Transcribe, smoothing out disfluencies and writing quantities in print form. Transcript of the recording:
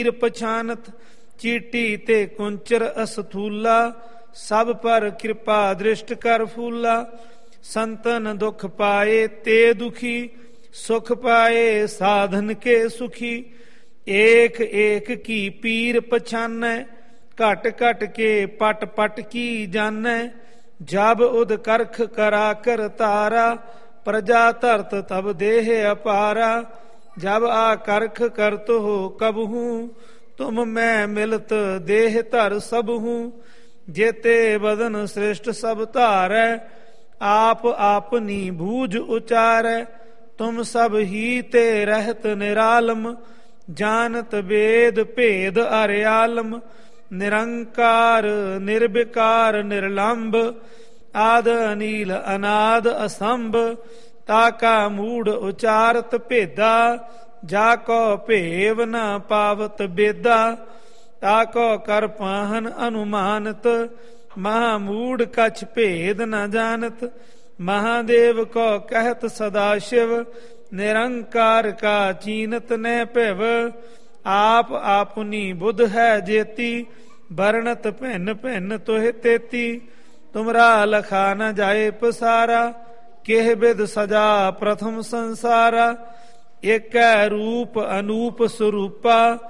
ਪਛਾਨਤ ਚੀਟੀ ਤੇ ਕੁੰਚਰ ਅਸਥੂਲਾ ਸਭ ਪਰ ਕਿਰਪਾ ਦ੍ਰਿਸ਼ਟ ਕਰ ਫੂਲਾ ਸੰਤਨ ਦੁਖ ਪਾਏ ਤੇ ਦੁਖੀ ਸੁਖ ਪਾਏ ਸਾਧਨ ਕੇ ਸੁਖੀ ਏਕ ਏਕ ਕੀ ਪੀਰ ਪਛਾਨੈ ਘਟ ਘਟ ਕੇ ਪਟ ਪਟ ਕੀ ਜਾਣੈ ਜਬ ਉਦ ਕਰਖ ਕਰਾ ਕਰ ਤਾਰਾ ਪ੍ਰਜਾ ਧਰਤ ਤਬ ਦੇਹ ਅਪਾਰਾ ਜਬ ਆ ਕਰਖ ਕਰਤ ਹੋ ਕਬਹੂ ਤੁਮ ਮੈਂ ਮਿਲਤ ਦੇਹ ਧਰ ਸਬਹੂ ਜੇਤੇ ਬਦਨ ਸ੍ਰਿਸ਼ਟ ਸਭ ਧਾਰੈ ਆਪ ਆਪਨੀ ਬੂਝ ਉਚਾਰੈ ਤੁਮ ਸਭ ਹੀ ਤੇ ਰਹਿਤ ਨਿਰਾਲਮ ਜਾਨਤ ਵੇਦ ਭੇਦ ਅਰਿਆਲਮ ਨਿਰੰਕਾਰ ਨਿਰਵਿਕਾਰ ਨਿਰਲੰਭ ਆਦ ਅਨੀਲ ਅਨਾਦ ਅਸੰਭ ਤਾਕਾ ਮੂੜ ਉਚਾਰਤ ਭੇਦਾ ਜਾ ਕੋ ਭੇਵ ਨ ਪਾਵਤ ਬੇਦਾ ਤਾਕੋ ਕਰ ਪਾਹਨ ਅਨੁਮਾਨਤ ਮਹਾਮੂੜ ਕਛ ਭੇਦ ਨ ਜਾਣਤ ਮਹਾਦੇਵ ਕੋ ਕਹਿਤ ਸਦਾ ਸ਼ਿਵ ਨਿਰੰਕਾਰ ਕਾ ਚੀਨਤ ਨੈ ਭਿਵ ਆਪ ਆਪਨੀ ਬੁੱਧ ਹੈ ਜੇਤੀ ਬਰਣਤ ਭਿੰਨ ਭਿੰਨ ਤੋਹਿ ਤੇਤੀ ਤੁਮਰਾ ਲਖਾ ਨ ਜਾਏ ਪਸਾਰਾ ਕਿਹ ਬਿਦ ਸਜਾ ਪ੍ਰਥਮ ਸੰਸਾਰਾ ਏਕੈ ਰੂਪ ਅਨੂਪ ਸਰੂਪਾ